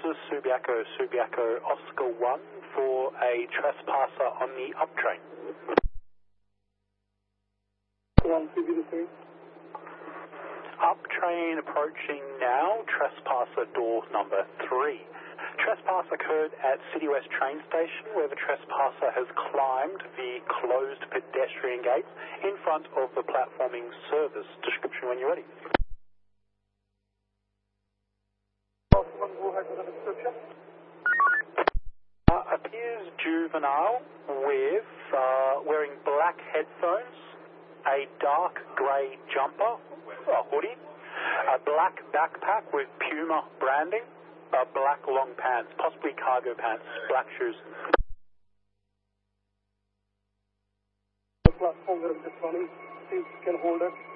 This is Subiaco Oscar 1 for a trespasser on the up train. 1 CB3. Up train approaching now, trespasser door number 3. Trespass occurred at City West train station where the trespasser has climbed the closed pedestrian gate in front of the platforming service. Description when you're ready. Go ahead with the description. Appears juvenile with wearing black headphones, a dark grey jumper, a hoodie, a black backpack with Puma branding, black long pants, possibly cargo pants, black shoes. The platform that is running, please can hold it.